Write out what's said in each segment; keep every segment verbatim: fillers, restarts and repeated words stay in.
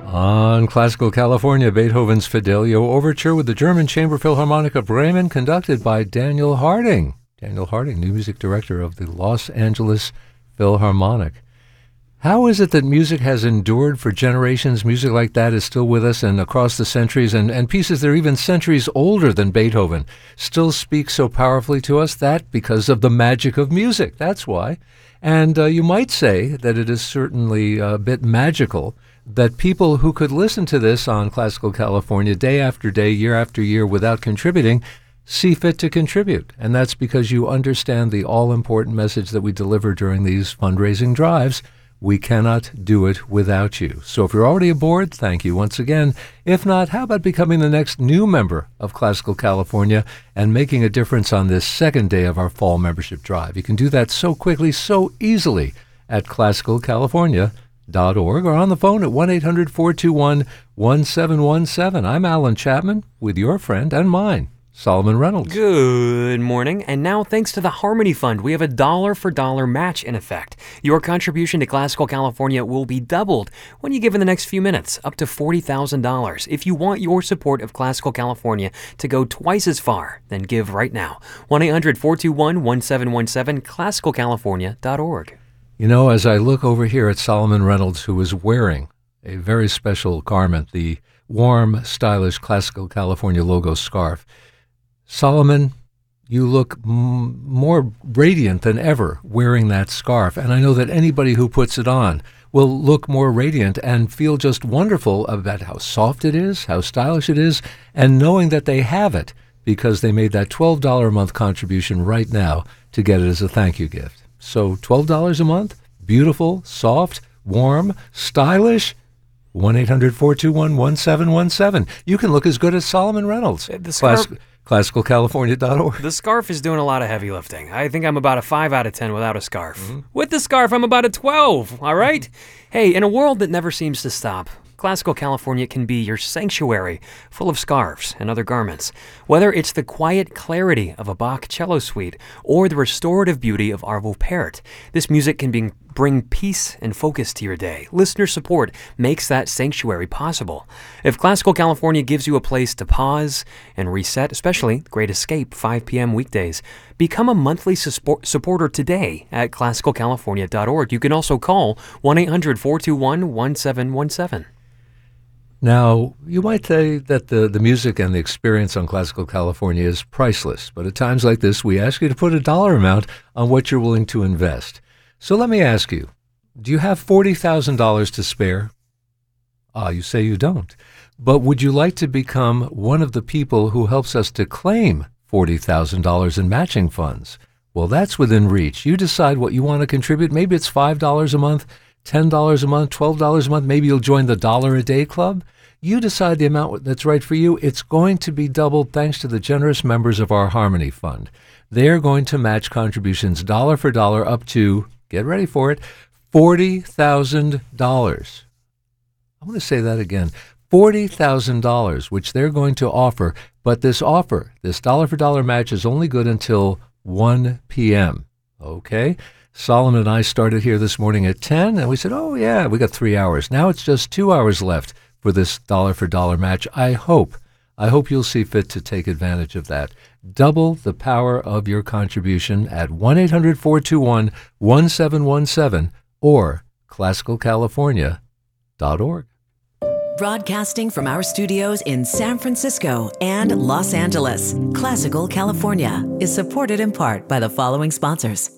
On Classical California, Beethoven's Fidelio Overture with the German Chamber Philharmonic of Bremen, conducted by Daniel Harding. Daniel Harding, new music director of the Los Angeles Philharmonic. How is it that music has endured for generations? Music like that is still with us and across the centuries, and, and pieces that are even centuries older than Beethoven still speak so powerfully to us. That because of the magic of music. That's why. And uh, you might say that it is certainly a bit magical that people who could listen to this on Classical California day after day, year after year, without contributing, see fit to contribute. And that's because you understand the all-important message that we deliver during these fundraising drives. We cannot do it without you. So if you're already aboard, thank you once again. If not, how about becoming the next new member of Classical California and making a difference on this second day of our fall membership drive? You can do that so quickly, so easily at classical california dot org or on the phone at one eight hundred four two one one seven one seven. I'm Alan Chapman with your friend and mine, Solomon Reynolds. Good morning. And now, thanks to the Harmony Fund, we have a dollar for dollar match in effect. Your contribution to Classical California will be doubled when you give in the next few minutes, up to forty thousand dollars. If you want your support of Classical California to go twice as far, then give right now. one eight hundred four two one one seven one seven, classical california dot org. You know, as I look over here at Solomon Reynolds, who is wearing a very special garment, the warm, stylish Classical California logo scarf, Solomon, you look m- more radiant than ever wearing that scarf. And I know that anybody who puts it on will look more radiant and feel just wonderful about how soft it is, how stylish it is, and knowing that they have it because they made that twelve dollars a month contribution right now to get it as a thank you gift. So twelve dollars a month, beautiful, soft, warm, stylish, one eight hundred four two one one seven one seven. You can look as good as Solomon Reynolds. The scarf, Class- classical california dot org. the scarf is doing a lot of heavy lifting. I think I'm about a five out of ten without a scarf. Mm-hmm. With the scarf, I'm about a twelve, all right? Hey, in a world that never seems to stop, Classical California can be your sanctuary, full of scarves and other garments. Whether it's the quiet clarity of a Bach cello suite or the restorative beauty of Arvo Pärt, this music can be, bring peace and focus to your day. Listener support makes that sanctuary possible. If Classical California gives you a place to pause and reset, especially Great Escape, five p.m. weekdays, become a monthly support supporter today at classical california dot org. You can also call one eight hundred four two one one seven one seven. Now, you might say that the, the music and the experience on Classical California is priceless, but at times like this, we ask you to put a dollar amount on what you're willing to invest. So let me ask you, do you have forty thousand dollars to spare? Ah, you say you don't. But would you like to become one of the people who helps us to claim forty thousand dollars in matching funds? Well, that's within reach. You decide what you want to contribute. Maybe it's five dollars a month, ten dollars a month, twelve dollars a month. Maybe you'll join the Dollar a Day Club. You decide the amount that's right for you. It's going to be doubled thanks to the generous members of our Harmony Fund. They're going to match contributions dollar for dollar up to, get ready for it, forty thousand dollars. I want to say that again. forty thousand dollars, which they're going to offer. But this offer, this dollar for dollar match, is only good until one p.m. Okay? Solomon and I started here this morning at ten, and we said, oh, yeah, we got three hours. Now it's just two hours left for this dollar for dollar match. I hope, I hope you'll see fit to take advantage of that. Double the power of your contribution at one eight hundred four two one one seven one seven or classical california dot org. Broadcasting from our studios in San Francisco and Los Angeles, Classical California is supported in part by the following sponsors.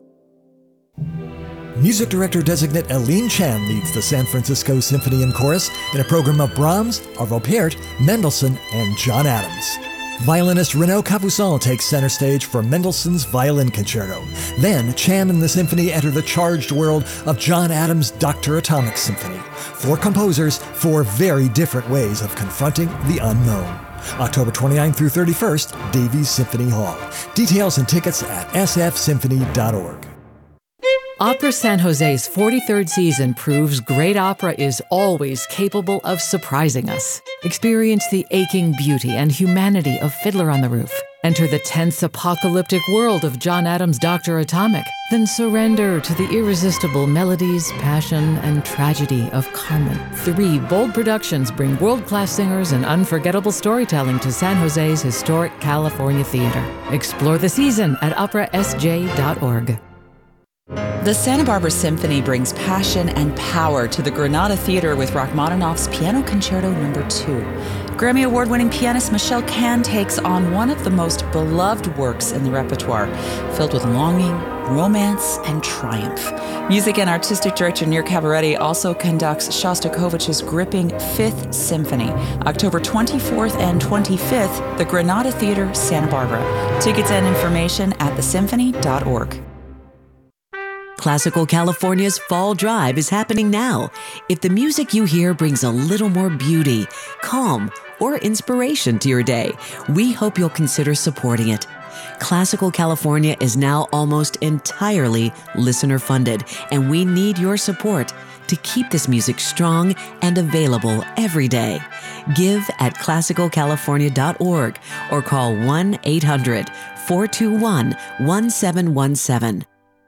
Music Director-designate Aline Chan leads the San Francisco Symphony and Chorus in a program of Brahms, Arvo Pärt, Mendelssohn, and John Adams. Violinist Renaud Capuçon takes center stage for Mendelssohn's Violin Concerto. Then, Chan and the symphony enter the charged world of John Adams' Doctor Atomic Symphony. Four composers, four very different ways of confronting the unknown. October twenty-ninth through thirty-first, Davies Symphony Hall. Details and tickets at s f symphony dot org. Opera San Jose's forty-third season proves great opera is always capable of surprising us. Experience the aching beauty and humanity of Fiddler on the Roof, Enter the tense apocalyptic world of John Adams' Doctor Atomic. Then surrender to the irresistible melodies, passion, and tragedy of Carmen. Three bold productions bring world-class singers and unforgettable storytelling to San Jose's historic California theater. Explore the season at opera s j dot org. The Santa Barbara Symphony brings passion and power to the Granada Theater with Rachmaninoff's Piano Concerto Number two. Grammy Award-winning pianist Michelle Kahn takes on one of the most beloved works in the repertoire, filled with longing, romance, and triumph. Music and artistic director Nir Cabaretti also conducts Shostakovich's gripping Fifth Symphony, October twenty-fourth and twenty-fifth, the Granada Theater, Santa Barbara. Tickets and information at the symphony dot org. Classical California's Fall Drive is happening now. If the music you hear brings a little more beauty, calm, or inspiration to your day, we hope you'll consider supporting it. Classical California is now almost entirely listener-funded, and we need your support to keep this music strong and available every day. Give at classical california dot org or call one eight hundred, four two one, one seven one seven.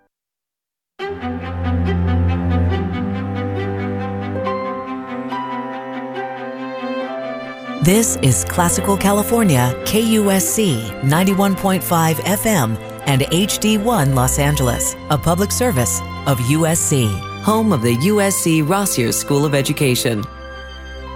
This is Classical California, K U S C ninety-one point five F M and H D one Los Angeles, a public service of U S C, home of the U S C Rossier School of Education.